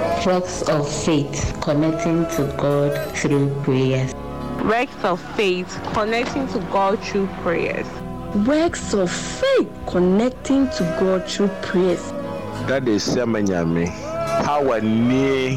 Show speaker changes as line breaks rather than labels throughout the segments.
Works of faith connecting to God through prayers.
Works of faith connecting to God through prayers.
Works of faith connecting to God through prayers.
That is Samanyame. How a near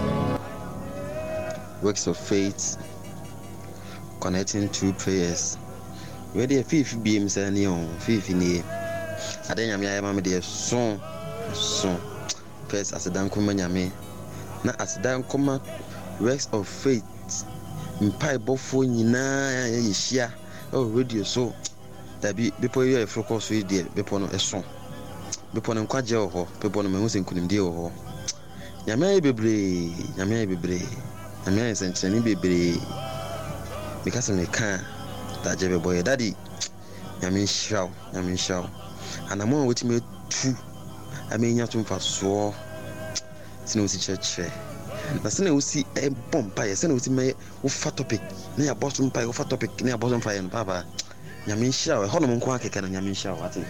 works of faith connecting through prayers. Where the fifth beam sani on fifth in the Adanyame ayama de son first as a dan kuma nyame na as dan kuma works of faith mpai bofo nyina yeshia radio so dabi bepo ye focus so de bepo no eso bepo no kwaje ho bepo no mehu senkunimde ho nyame bebre nyame sencheni bebre because me kan da jebe boy daddy nyame shaw and among which me two I mean you to so sino si church na sino usi e bomba ya sino usi me wo fa topic na ya boss mpa wo fa topic na ya boss mpa ya baba nyame shaw ho no nko akeka na nyame shaw ati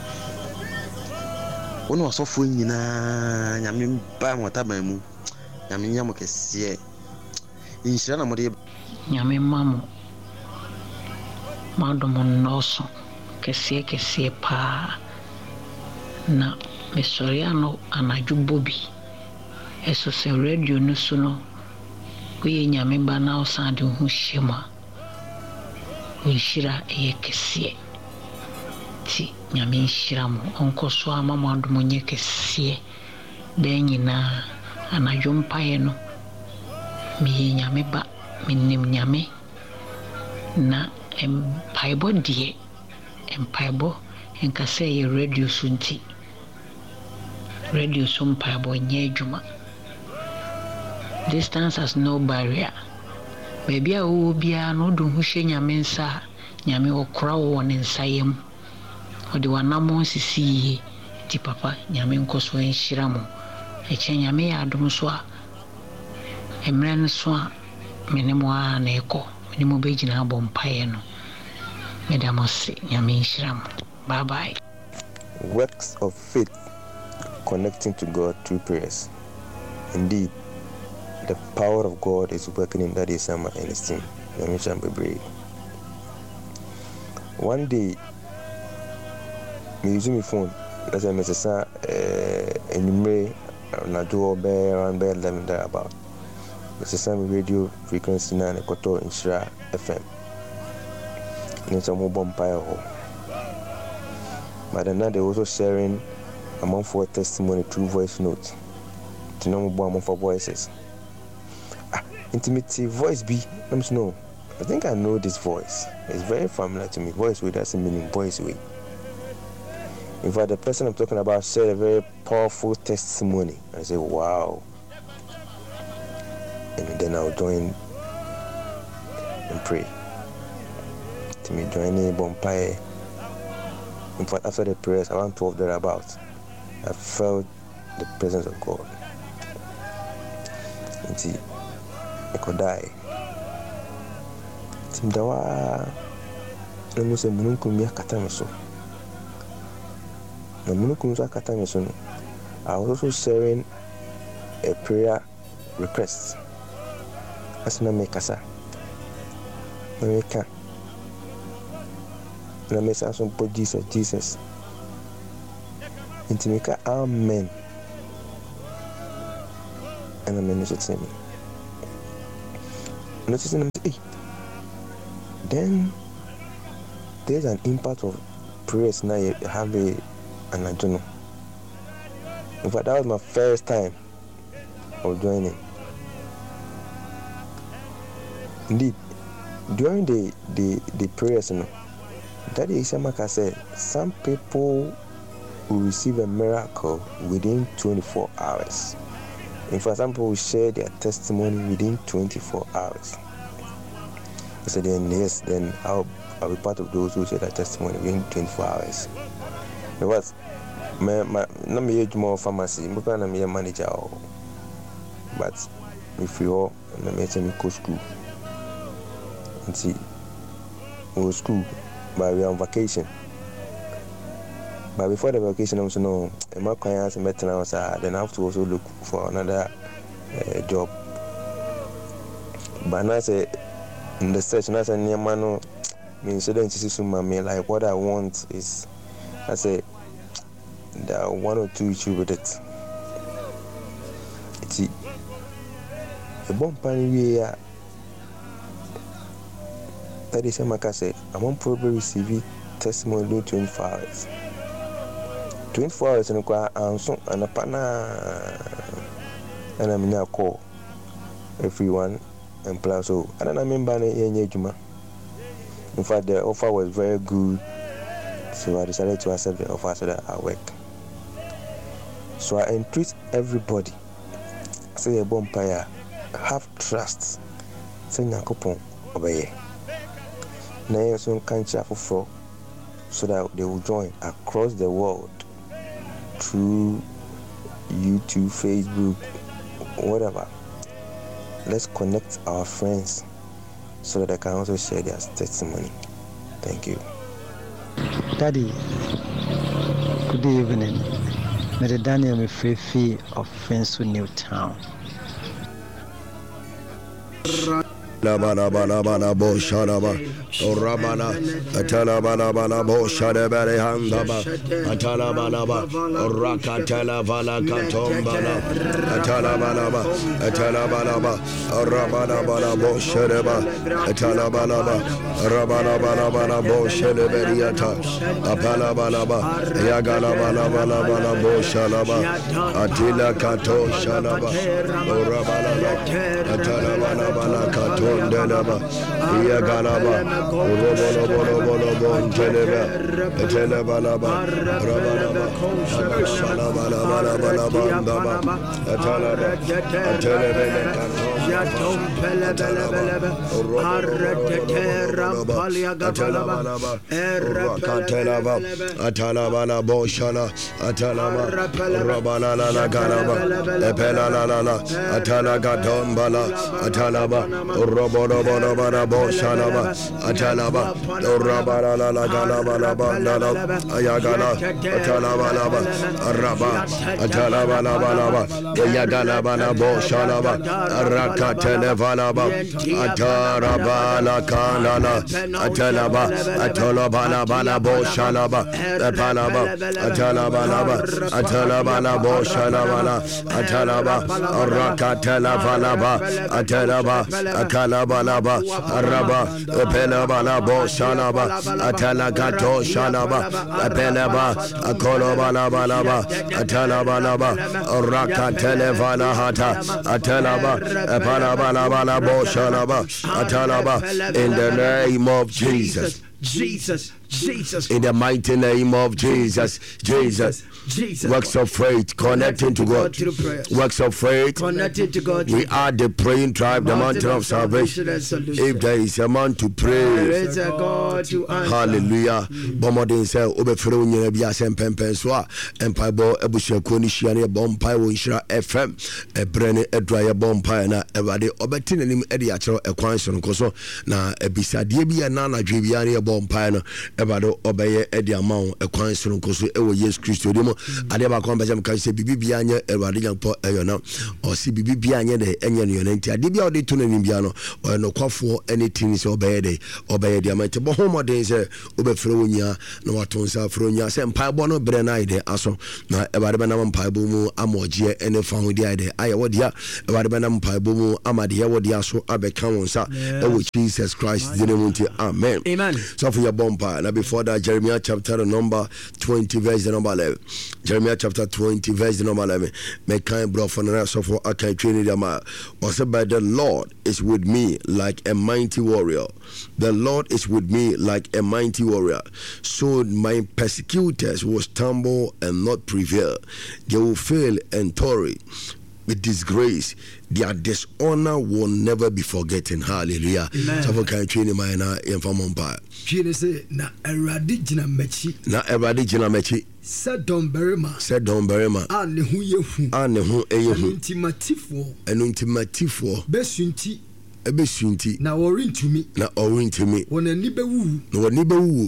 wono asofo nyina nyame ba motaba mu nyame nyamo kese inshira na mode
nyame mamo madomo noso kese pa na mesoriano anajubobi eso se radio no so no we nyame ba na osade hu shema nshira kese ti nyame nshira mo onkoso ama madomo nye kese den nyina anajumpaye no mi nyame ba minim nyame na empaibo die empaibo enkase ye radio sunti radio sumpaibo nye juma. Distance has no barrier. Baby a wo bia no do hu hye nyame nsa nyame okra wo ne nsa yem odi wanamo sisi ti papa nyame nkoso enhyira mo eche nyame ya adom so a emre no so a menemo a na eko menemo begina abompaye no medamose nyame nhyira mo. Bye bye.
Works of faith connecting to God through prayers. Indeed, the power of God is working in Daddy Sama and his team. One day, me using my phone, as I message enumerate na do around bed 11 there about. This radio frequency na Koto Inshira FM. It's a mobile empire. But then they're also sharing among for testimony through voice notes. To know more for voices. Intimate voice be. Let me know. I think I know this voice. It's very familiar to me. Voice way doesn't mean voice way. In fact, the person I'm talking about shared a very powerful testimony. I say, wow. And then I'll join and pray. To me, joining Bompire. In fact, after the prayers, around 12 thereabouts, I felt the presence of God. And see, I could die. Timdawa, no muse mununkumia katamiso. No mununkumia katamiso. I was also sharing a prayer request. As na mekasa, na meka. Na mesa son po Jesus. Intimika amen. And amen is it me. Notice them say, then there's an impact of prayers now you have and I don't know. In fact, that was my first time of joining. Indeed, during the prayers, Daddy Isamaka said some people will receive a miracle within 24 hours. In fact, some people will share their testimony within 24 hours. I said, then yes, then I'll be part of those who share their testimony within 24 hours. Because not me more pharmacy, I'm a manager, but if you all, I'm a go school. And see, we go school, but we are on vacation. But before the vacation, I'm saying no. My clients met now, then I have to also look for another job. But now say in the search, now say near man, me incident is me like what I want is, I say there are 1 or 2 issues with it. It's a bomb pan here. That is a say I won't probably receive testimony do 24 hours. 24 hours and a partner and I'm now call everyone and plus so I don't remember any Juma. In fact, the offer was very good, so I decided to accept the offer so that I work. So I entreat everybody, say a bonfire, have trust, say Nakopon, obey. Now, soon can't for so that they will join across the world through YouTube, Facebook, whatever. Let's connect our friends so that they can also share their testimony. Thank you.
Daddy, good evening. Mr. Daniel Mefefi of Fensu Newtown.
Bana bo sharaba orabana atala bana bo sharabare handaba atala bana ba orakatala vala katombana atala bana ba orabana bana bo sharaba atala bana bo sharaberiata apala bana ba yagala bana bo shalaba atila kato shalaba orabana atala bana kato Delaba, Yagalaba, Robo, Teleba, Telebalaba, Rabalaba, Shalabalaba, Atalaba, Telebele, Atalabala, Boshala, Atalaba, Rabalala, Galaba, Epela, Atalagadombala, Atalaba, Robono Boshalaba, Atalaba, Rabala la Galaba, Ayagala, Atalaba, Araba, Atalaba, Yagalaba, Boshalaba, Rakatelevalaba, Atarabala Kanala, Atalaba, Atolabala Boshalaba, Palaba, Atalabala Boshalaba, Atalaba, Rakatelavalaba, Atalaba, Akalabalaba, Araba, Pelabalabo, Shalaba, Atalagato, Shalaba, Apelaba, Akolobalabalaba, Atalabalaba, Rakatelevala Hata, Atalaba, Apalabalabo, Shalaba, Atalaba, in the name of Jesus. In the mighty name of Jesus. Works of faith, connecting to God. Works of faith, connecting to God. We are the praying tribe, the mountain of salvation. If there is a man to pray, hallelujah. Bomodin say, Obefro nyina bia sempempen so a empaibo ebushako ni hia bompai wo nhira FM ebrene edwaye bompai na ewade obetine nim ede akero ekwan so nko so na ebisade bia na anadwe bia ne bompai no ebado obeye ede amawo ekwan so nko so ewo Yesu Kristo dimo ade ba kon bejam kan se bibibia anye ewade nyapo eyona o si bibibia anye de enye no yona nti ade bia ode to na nim bia no o no kwafo anything se obeye de amante bo homodin se obefro wonya na waton sa fronya se mpaibo no bre na ide aso na ewade be na mpaibo mu amoje ene fa ho di ide aye wodia ewade be na mpaibo mu amade ye wodia so abeka won sa ewo Jesus Christ dinemunti amen so for your bumper now before that Jeremiah chapter number 20 verse number 11 Jeremiah chapter 20 verse number 11 me kind bro for na so for akai training them was by the Lord is with me like a mighty warrior. The Lord is with me like a mighty warrior. So my persecutors will stumble and not prevail. They will fail and tory with disgrace. Their dishonor will never be forgotten. Hallelujah. So for can train my na inform empire.
Na eradi jina
mechi.
Said Don Berima. Ane hu eyehu.
Enuntimatifo. Ebesunti
na orintumi wona nibe wu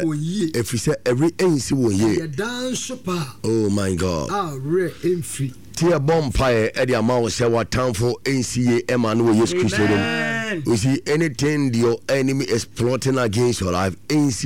efrise every ensi wo ye
dance pa
oh my God
re emfri
Tia Bompire, Eddie Amao, Sewa Tanfo, NCA, Emmanuel, yes, Christian. We see anything your enemy is plotting against your life,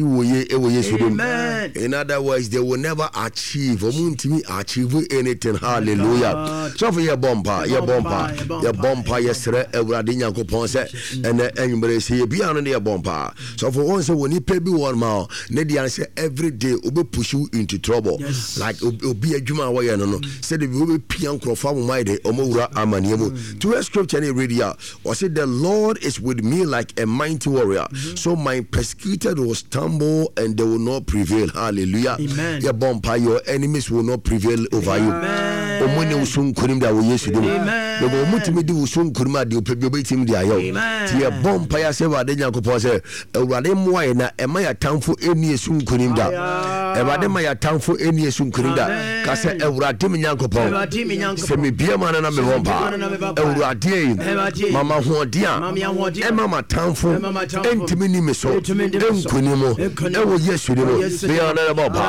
Amen. In other words, they will never achieve anything. Hallelujah. So for your bumper, yes, Evradina Coponse, and anybody say, be on your bumper. So for once, when you pay me 1 mile, Nedian say every day will push you into trouble. Yes. Like will be a Juma way, no. Said it will be Pian Crofam Mide, Omura Amaniemu. To a scripture in radio, or said the Lord is with me like a mighty warrior. So my persecuted will stumble and they will not prevail. Hallelujah. Amen. Your bumper, your enemies will not prevail over you. Omone will soon couldn't that will yes. The Mutimi will soon couldn't do him the ayo. Tia bumper, say what they pose. Radem wine, am I a town for any soon couldn't da? Radem I a town for any soon couldn't da? Cassa Evradim Yankopon. Semi Biaman and a bumper. Evradi, Mamma Huadia. Emma town for Entimini Miso, Enkunimo, Ewo yes, you know, they are not about.